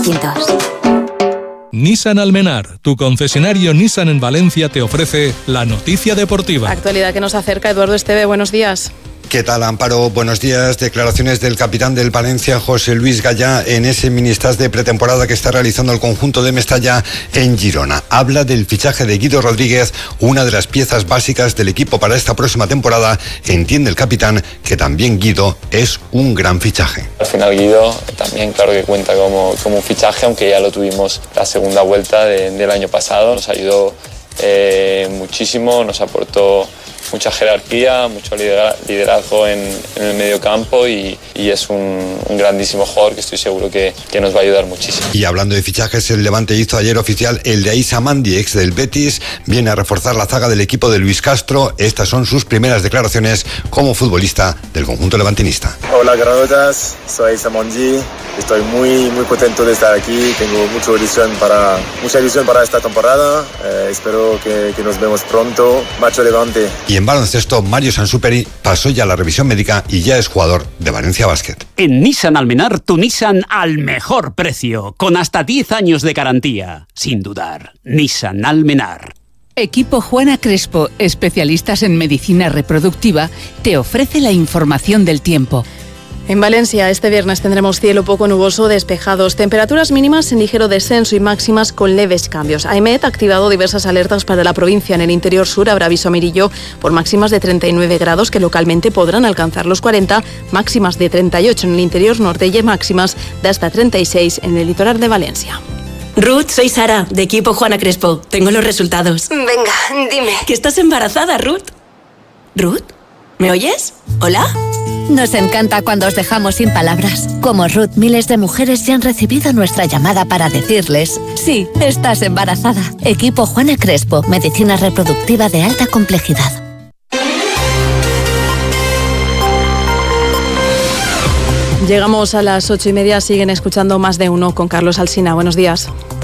Juntos. Nissan Almenar, tu concesionario Nissan en Valencia, te ofrece la noticia deportiva. Actualidad que nos acerca Eduardo Esteve, buenos días. ¿Qué tal, Amparo? Buenos días. Declaraciones del capitán del Valencia, José Luis Gallá, en ese mini-stage de pretemporada que está realizando el conjunto de Mestalla en Girona. Habla del fichaje de Guido Rodríguez, una de las piezas básicas del equipo para esta próxima temporada. Entiende el capitán que también Guido es un gran fichaje. Al final Guido también, claro que cuenta como un fichaje, aunque ya lo tuvimos la segunda vuelta del año pasado. Nos ayudó muchísimo, nos aportó mucha jerarquía, mucho liderazgo en el medio campo y es un grandísimo jugador que estoy seguro que nos va a ayudar muchísimo. Y hablando de fichajes, el Levante hizo ayer oficial el de Aissa Mandi, ex del Betis, viene a reforzar la zaga del equipo de Luis Castro. Estas son sus primeras declaraciones como futbolista del conjunto levantinista. Hola granotas, soy Aissa Mandi, estoy muy contento de estar aquí, tengo mucha ilusión para esta temporada, espero que nos vemos pronto, macho Levante. Y en baloncesto, Mario Sansuperi pasó ya la revisión médica y ya es jugador de Valencia Basket. En Nissan Almenar, tu Nissan al mejor precio, con hasta 10 años de garantía. Sin dudar, Nissan Almenar. Equipo Juana Crespo, especialistas en medicina reproductiva, te ofrece la información del tiempo. En Valencia, este viernes tendremos cielo poco nuboso, despejados, temperaturas mínimas en ligero descenso y máximas con leves cambios. AEMET ha activado diversas alertas para la provincia. En el interior sur habrá aviso amarillo por máximas de 39 grados que localmente podrán alcanzar los 40, máximas de 38 en el interior norte y máximas de hasta 36 en el litoral de Valencia. Ruth, soy Sara, de Equipo Juana Crespo. Tengo los resultados. Venga, dime. Que estás embarazada, Ruth. ¿Ruth? ¿Me oyes? ¿Hola? Nos encanta cuando os dejamos sin palabras. Como Ruth, miles de mujeres ya han recibido nuestra llamada para decirles: sí, estás embarazada. Equipo Juana Crespo, medicina reproductiva de alta complejidad. Llegamos a las 8:30, siguen escuchando Más de Uno con Carlos Alsina. Buenos días.